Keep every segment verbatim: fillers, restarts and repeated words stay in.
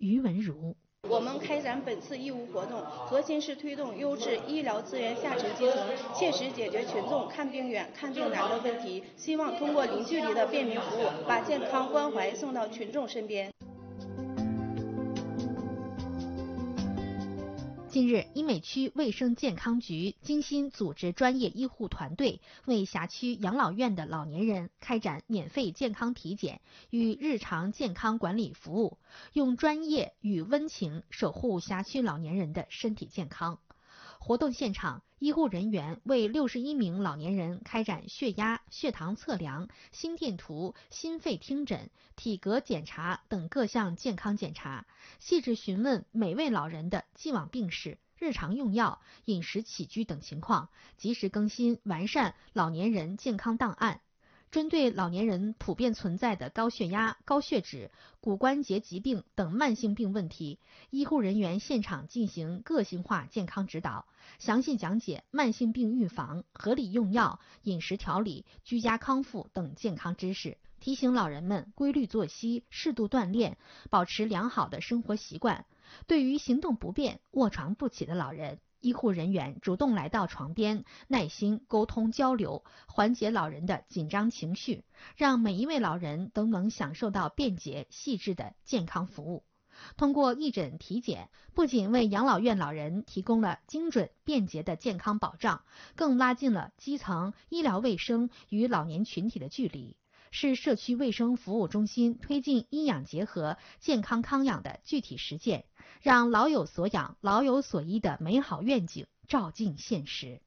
于文如。 我们开展本次义务活动，核心是推动优质医疗资源下沉基层，切实解决群众看病远、看病难的问题。希望通过零距离的便民服务，把健康关怀送到群众身边。 近日，医美区卫生健康局精心组织专业医护团队，为辖区养老院的老年人开展免费健康体检与日常健康管理服务，用专业与温情守护辖区老年人的身体健康。活动现场，医护人员为六十一名老年人开展血压、血糖测量、心电图、心肺听诊、体格检查等各项健康检查，细致询问每位老人的既往病史、日常用药、饮食起居等情况，及时更新完善老年人健康档案。针对老年人普遍存在的高血压、高血脂、骨关节疾病等慢性病问题，医护人员现场进行个性化健康指导，详细讲解慢性病预防、合理用药、饮食调理、居家康复等健康知识，提醒老人们规律作息、适度锻炼，保持良好的生活习惯。对于行动不便、卧床不起的老人，医护人员主动来到床边，耐心沟通交流，缓解老人的紧张情绪，让每一位老人都能享受到便捷细致的健康服务。通过义诊体检，不仅为养老院老人提供了精准便捷的健康保障，更拉近了基层医疗卫生与老年群体的距离，是社区卫生服务中心推进医养结合、健康康养的具体实践，让老有所养、老有所依的美好愿景照进现实。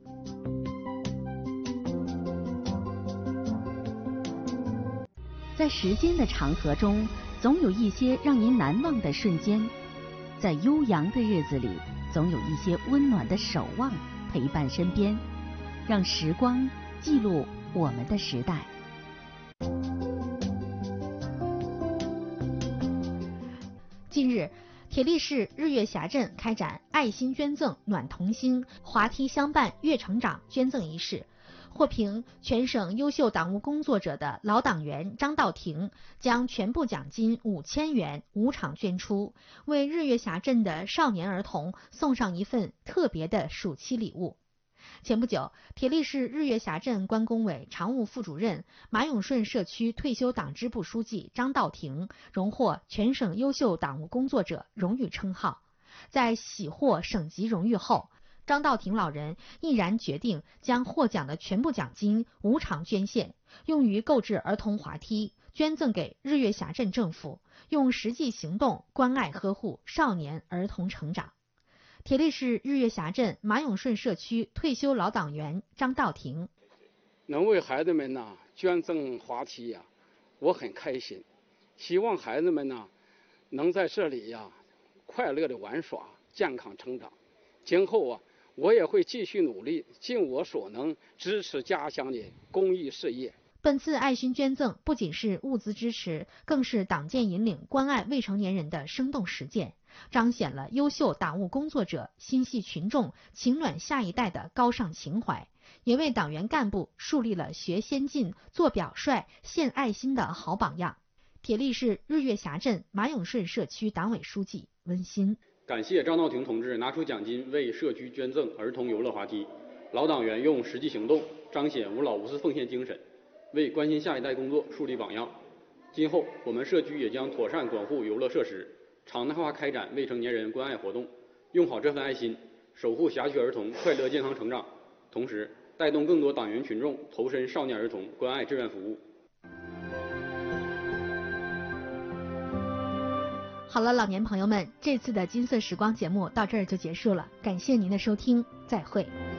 在时间的长河中，总有一些让您难忘的瞬间；在悠扬的日子里，总有一些温暖的守望陪伴身边。让时光记录我们的时代。 近日，铁力市日月峡镇开展爱心捐赠暖童心滑梯相伴月成长捐赠仪式，获评全省优秀党务工作者的老党员张道庭将全部奖金五千元无偿捐出，为日月峡镇的少年儿童送上一份特别的暑期礼物。前不久，铁力市日月峡镇关工委常务副主任、马永顺社区退休党支部书记张道庭荣获全省优秀党务工作者荣誉称号。在喜获省级荣誉后，张道庭老人毅然决定将获奖的全部奖金无偿捐献，用于购置儿童滑梯，捐赠给日月峡镇政府，用实际行动关爱呵护少年儿童成长。铁力市日月峡镇马永顺社区退休老党员张道庭： 能为孩子们呢捐赠滑梯呀、啊，我很开心。希望孩子们呢能在这里呀、啊、快乐的玩耍，健康成长。今后啊，我也会继续努力，尽我所能支持家乡的公益事业。 本次爱心捐赠不仅是物资支持，更是党建引领关爱未成年人的生动实践，彰显了优秀党务工作者心系群众、情暖下一代的高尚情怀，也为党员干部树立了学先进、做表率、献爱心的好榜样。铁力市日月峡镇马永顺社区党委书记温馨感谢张道庭同志拿出奖金为社区捐赠儿童游乐滑梯，老党员用实际行动彰显无老无私奉献精神，为关心下一代工作树立榜样。今后我们社区也将妥善管护游乐设施，常态化开展未成年人关爱活动，用好这份爱心，守护辖区儿童快乐健康成长，同时带动更多党员群众投身少年儿童关爱志愿服务。 好了，老年朋友们，这次的金色时光节目到这儿就结束了，感谢您的收听，再会。